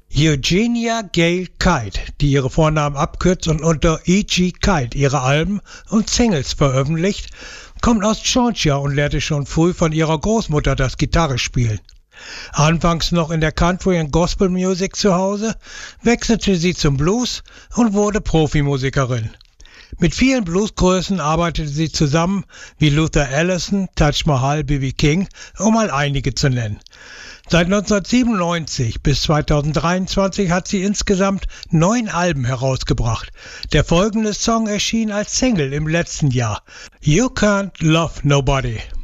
Eugenia Gail Kite, die ihre Vornamen abkürzt und unter E.G. Kite ihre Alben und Singles veröffentlicht, kommt aus Georgia und lernte schon früh von ihrer Großmutter das Gitarrespielen. Anfangs noch in der Country- und Gospel-Musik zu Hause, wechselte sie zum Blues und wurde Profimusikerin. Mit vielen Bluesgrößen arbeitete sie zusammen, wie Luther Allison, Taj Mahal, B.B. King, um mal einige zu nennen. Seit 1997 bis 2023 hat sie insgesamt 9 Alben herausgebracht. Der folgende Song erschien als Single im letzten Jahr. You Can't Love Nobody.